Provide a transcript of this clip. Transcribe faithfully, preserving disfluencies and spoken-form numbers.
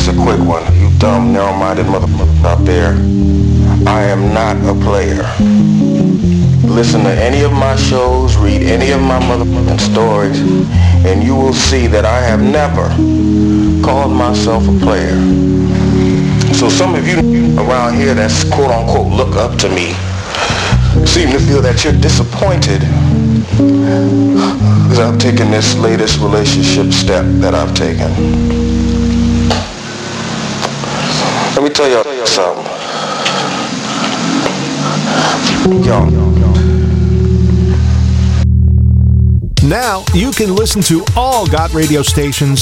a quick one. You dumb, narrow-minded motherfuckers out there. I am not a player. Listen to any of my shows, read any of my motherfucking stories, and you will see that I have never called myself a player. So some of you around here that's quote-unquote look up to me seem to feel that you're disappointed because I've taken this latest relationship step that I've taken. Let me tell y'all something. Yo. Now you can listen to all Got Radio stations